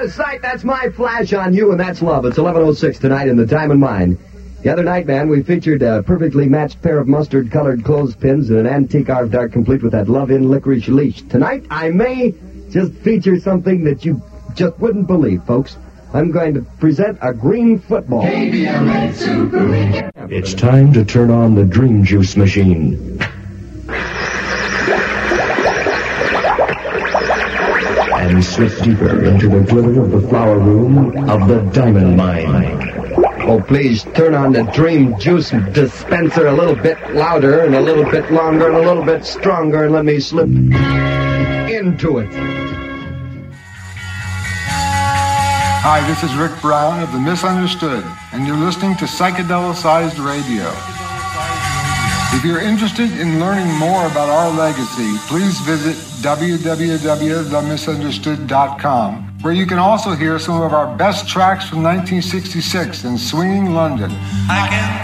of sight, that's my flash on you, and that's love. It's 11:06 tonight in the Diamond Mine. The other night, man, we featured a perfectly matched pair of mustard-colored clothespins and an antique Arv Dart complete with that love-in licorice leash. Tonight, I may just feature something that you just wouldn't believe, folks. I'm going to present a green football. It's time to turn on the Dream Juice machine. And slip deeper into the glitter of the flower room of the Diamond Mine. Oh, please turn on the Dream Juice dispenser a little bit louder and a little bit longer and a little bit stronger, and let me slip into it. Hi, this is Rick Brown of The Misunderstood, and you're listening to Psychedelicized Radio. If you're interested in learning more about our legacy, please visit www.themisunderstood.com, where you can also hear some of our best tracks from 1966 in swinging London. I can